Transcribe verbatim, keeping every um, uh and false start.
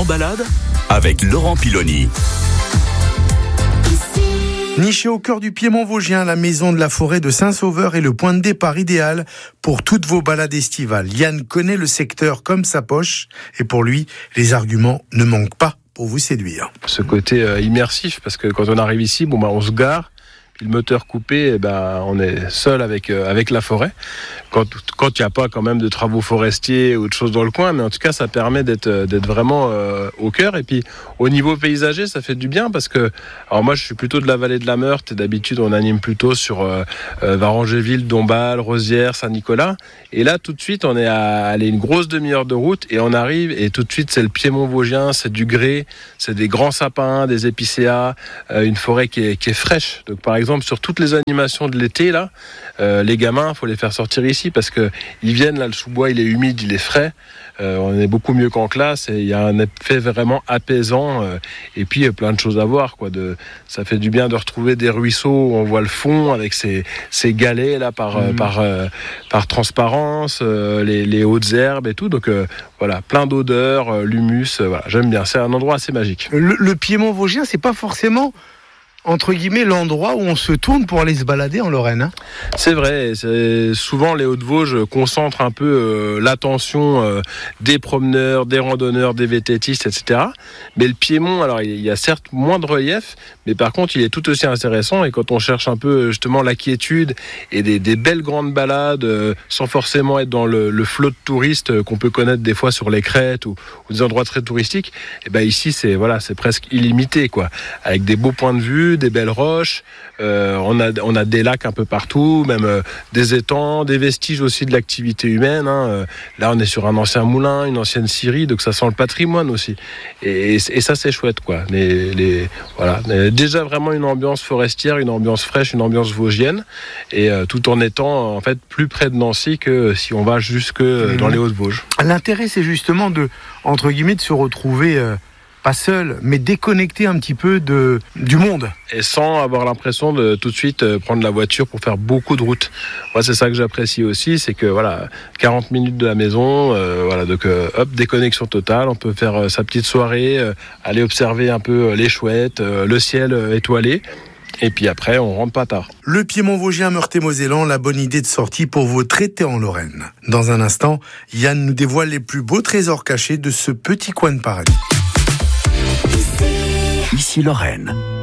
en balade avec Laurent Piloni. Nichée au cœur du Piémont vosgien, la maison de la forêt de Saint-Sauveur est le point de départ idéal pour toutes vos balades estivales. Yann connaît le secteur comme sa poche et pour lui, les arguments ne manquent pas pour vous séduire. Ce côté euh, immersif, parce que quand on arrive ici, bon, bah, on se gare, puis le moteur coupé, eh ben, on est seul avec, euh, avec la forêt. Quand quand il n'y a pas quand même de travaux forestiers ou de choses dans le coin, mais en tout cas, ça permet d'être, d'être vraiment euh, au cœur. Et puis, au niveau paysager, ça fait du bien parce que, alors moi, je suis plutôt de la vallée de la Meurthe et d'habitude, on anime plutôt sur euh, euh, Varangéville, Dombasle, Rosières, Saint-Nicolas. Et là, tout de suite, on est à aller une grosse demi-heure de route et on arrive et tout de suite, c'est le Piémont vosgien, c'est du grès, c'est des grands sapins, des épicéas, euh, une forêt qui est, qui est fraîche. Donc, par exemple, sur toutes les animations de l'été, là, euh, les gamins, il faut les faire sortir ici parce que ils viennent là, le sous-bois, il est humide, il est frais. Euh, on est beaucoup mieux qu'en classe et il y a un effet vraiment apaisant euh, et puis euh, plein de choses à voir, quoi. De, ça fait du bien de retrouver des ruisseaux où on voit le fond avec ces, ces galets là par, mmh. euh, par, euh, par transparence, euh, les, les hautes herbes et tout. Donc euh, voilà, plein d'odeurs, euh, l'humus. Euh, voilà, j'aime bien. C'est un endroit assez magique. Le, le Piémont vosgien, c'est pas forcément entre guillemets, l'endroit où on se tourne pour aller se balader en Lorraine. Hein. C'est vrai, c'est souvent les Hauts-de-Vosges concentrent un peu euh, l'attention euh, des promeneurs, des randonneurs, des vététistes, et cetera. Mais le Piémont, alors il y a certes moins de relief, mais par contre il est tout aussi intéressant. Et quand on cherche un peu justement la quiétude et des, des belles grandes balades, euh, sans forcément être dans le, le flot de touristes euh, qu'on peut connaître des fois sur les crêtes ou, ou des endroits très touristiques, et ben ici c'est voilà, c'est presque illimité, quoi, avec des beaux points de vue, des belles roches, euh, on a on a des lacs un peu partout, même euh, des étangs, des vestiges aussi de l'activité humaine. Hein. Euh, là, on est sur un ancien moulin, une ancienne scierie, donc ça sent le patrimoine aussi. Et, et, et ça, c'est chouette, quoi. Les, les voilà, déjà vraiment une ambiance forestière, une ambiance fraîche, une ambiance vosgienne, et euh, tout en étant en fait plus près de Nancy que si on va jusque mmh. dans les Hauts-de-Vosges. L'intérêt, c'est justement de entre guillemets de se retrouver. Euh... pas seul, mais déconnecté un petit peu de, du monde. Et sans avoir l'impression de tout de suite prendre la voiture pour faire beaucoup de routes. Moi, c'est ça que j'apprécie aussi, c'est que voilà, quarante minutes de la maison, euh, voilà, donc euh, hop, déconnexion totale. On peut faire euh, sa petite soirée, euh, aller observer un peu euh, les chouettes, euh, le ciel euh, étoilé. Et puis après, on rentre pas tard. Le Piémont vosgien, Meurthe-et-Mosellan, la bonne idée de sortie pour vos traités en Lorraine. Dans un instant, Yann nous dévoile les plus beaux trésors cachés de ce petit coin de paradis. Ici Lorraine.